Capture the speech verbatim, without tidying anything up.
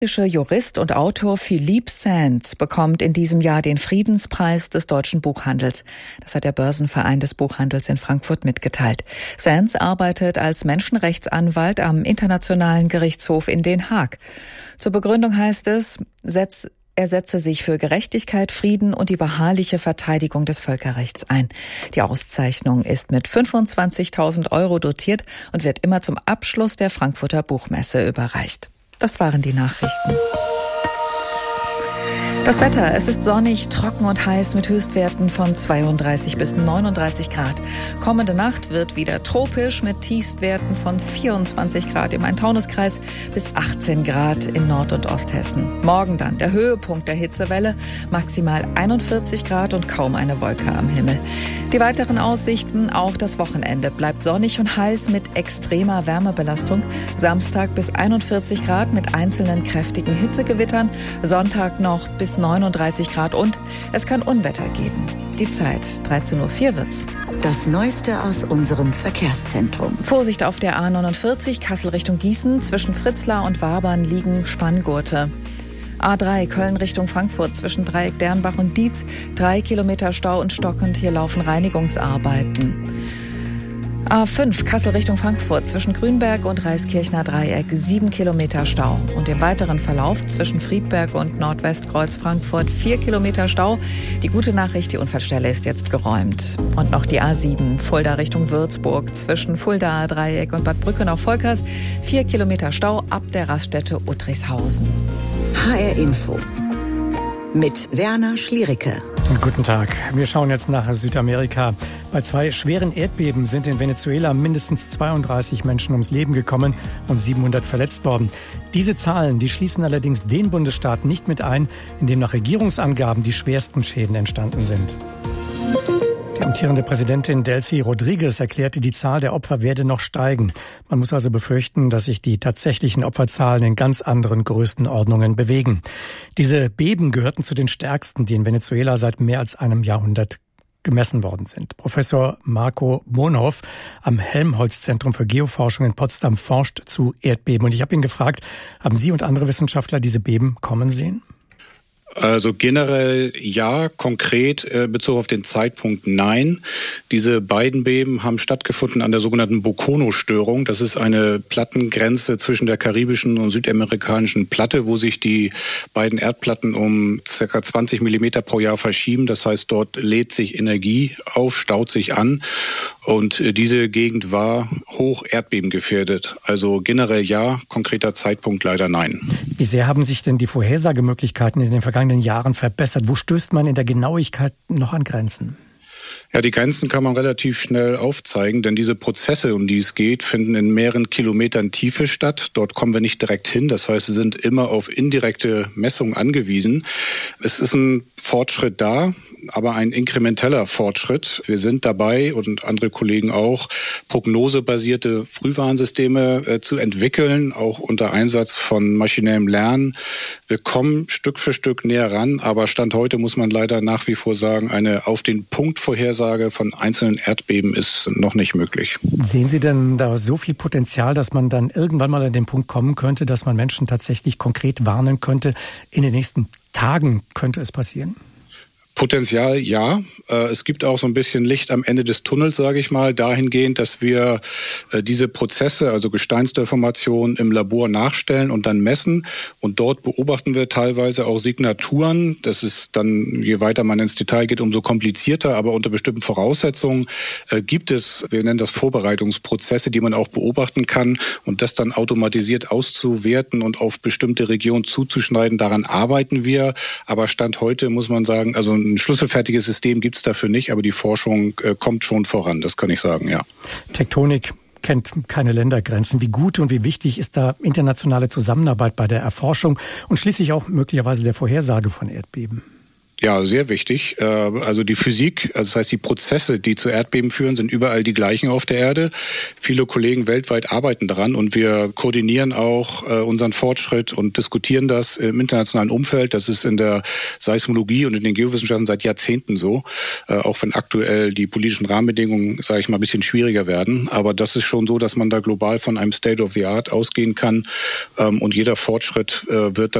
Der Jurist und Autor Philippe Sands bekommt in diesem Jahr den Friedenspreis des deutschen Buchhandels. Das hat der Börsenverein des Buchhandels in Frankfurt mitgeteilt. Sands arbeitet als Menschenrechtsanwalt am Internationalen Gerichtshof in Den Haag. Zur Begründung heißt es, er setze sich für Gerechtigkeit, Frieden und die beharrliche Verteidigung des Völkerrechts ein. Die Auszeichnung ist mit fünfundzwanzigtausend Euro dotiert und wird immer zum Abschluss der Frankfurter Buchmesse überreicht. Das waren die Nachrichten. Das Wetter, es ist sonnig, trocken und heiß mit Höchstwerten von zweiunddreißig bis neununddreißig Grad. Kommende Nacht wird wieder tropisch mit Tiefstwerten von vierundzwanzig Grad im Main-Taunus-Kreis bis achtzehn Grad in Nord- und Osthessen. Morgen dann der Höhepunkt der Hitzewelle, maximal einundvierzig Grad und kaum eine Wolke am Himmel. Die weiteren Aussichten, auch das Wochenende bleibt sonnig und heiß mit extremer Wärmebelastung. Samstag bis einundvierzig Grad mit einzelnen kräftigen Hitzegewittern. Sonntag noch bis neununddreißig Grad und es kann Unwetter geben. Die Zeit, dreizehn Uhr vier wird's. Das Neueste aus unserem Verkehrszentrum. Vorsicht auf der A neunundvierzig, Kassel Richtung Gießen. Zwischen Fritzlar und Wabern liegen Spanngurte. A drei, Köln Richtung Frankfurt, zwischen Dreieck Dernbach und Dietz. Drei Kilometer Stau und stockend, hier laufen Reinigungsarbeiten. A fünf, Kassel Richtung Frankfurt, zwischen Grünberg und Reiskirchner Dreieck, sieben Kilometer Stau. Und im weiteren Verlauf zwischen Friedberg und Nordwestkreuz Frankfurt, vier Kilometer Stau. Die gute Nachricht, die Unfallstelle ist jetzt geräumt. Und noch die A sieben, Fulda Richtung Würzburg, zwischen Fulda Dreieck und Bad Brückenau-Volkers, vier Kilometer Stau ab der Raststätte Uttrichshausen. H R Info mit Werner Schliericke. Guten Tag. Wir schauen jetzt nach Südamerika. Bei zwei schweren Erdbeben sind in Venezuela mindestens zweiunddreißig Menschen ums Leben gekommen und siebenhundert verletzt worden. Diese Zahlen, die schließen allerdings den Bundesstaat nicht mit ein, in dem nach Regierungsangaben die schwersten Schäden entstanden sind. Die amtierende Präsidentin Delcy Rodriguez erklärte, die Zahl der Opfer werde noch steigen. Man muss also befürchten, dass sich die tatsächlichen Opferzahlen in ganz anderen Größenordnungen bewegen. Diese Beben gehörten zu den stärksten, die in Venezuela seit mehr als einem Jahrhundert gemessen worden sind. Professor Marco Bonhoff am Helmholtz-Zentrum für Geoforschung in Potsdam forscht zu Erdbeben. Und ich habe ihn gefragt, haben Sie und andere Wissenschaftler diese Beben kommen sehen? Also generell ja, konkret äh, bezogen auf den Zeitpunkt nein. Diese beiden Beben haben stattgefunden an der sogenannten Bocono-Störung. Das ist eine Plattengrenze zwischen der karibischen und südamerikanischen Platte, wo sich die beiden Erdplatten um ca. zwanzig Millimeter pro Jahr verschieben. Das heißt, dort lädt sich Energie auf, staut sich an. Und äh, diese Gegend war hoch erdbebengefährdet. Also generell ja, konkreter Zeitpunkt leider nein. Wie sehr haben sich denn die Vorhersagemöglichkeiten in den vergangenen Jahren verbessert? Wo stößt man in der Genauigkeit noch an Grenzen? Ja, die Grenzen kann man relativ schnell aufzeigen, denn diese Prozesse, um die es geht, finden in mehreren Kilometern Tiefe statt. Dort kommen wir nicht direkt hin. Das heißt, wir sind immer auf indirekte Messungen angewiesen. Es ist ein Fortschritt da, aber ein inkrementeller Fortschritt. Wir sind dabei, und andere Kollegen auch, prognosebasierte Frühwarnsysteme äh, zu entwickeln, auch unter Einsatz von maschinellem Lernen. Wir kommen Stück für Stück näher ran, aber Stand heute muss man leider nach wie vor sagen, eine auf den Punkt Vorhersage von einzelnen Erdbeben ist noch nicht möglich. Sehen Sie denn da so viel Potenzial, dass man dann irgendwann mal an den Punkt kommen könnte, dass man Menschen tatsächlich konkret warnen könnte, in den nächsten Tagen könnte es passieren? Potenzial, ja. Es gibt auch so ein bisschen Licht am Ende des Tunnels, sage ich mal, dahingehend, dass wir diese Prozesse, also Gesteinsdeformationen im Labor nachstellen und dann messen. Und dort beobachten wir teilweise auch Signaturen. Das ist dann, je weiter man ins Detail geht, umso komplizierter. Aber unter bestimmten Voraussetzungen gibt es, wir nennen das Vorbereitungsprozesse, die man auch beobachten kann. Und das dann automatisiert auszuwerten und auf bestimmte Regionen zuzuschneiden, daran arbeiten wir. Aber Stand heute muss man sagen, also ein schlüsselfertiges System gibt es dafür nicht, aber die Forschung äh, kommt schon voran, das kann ich sagen, ja. Tektonik kennt keine Ländergrenzen. Wie gut und wie wichtig ist da internationale Zusammenarbeit bei der Erforschung und schließlich auch möglicherweise der Vorhersage von Erdbeben? Ja, sehr wichtig. Also die Physik, also das heißt die Prozesse, die zu Erdbeben führen, sind überall die gleichen auf der Erde. Viele Kollegen weltweit arbeiten daran und wir koordinieren auch unseren Fortschritt und diskutieren das im internationalen Umfeld. Das ist in der Seismologie und in den Geowissenschaften seit Jahrzehnten so, auch wenn aktuell die politischen Rahmenbedingungen, sage ich mal, ein bisschen schwieriger werden. Aber das ist schon so, dass man da global von einem State of the Art ausgehen kann und jeder Fortschritt wird dann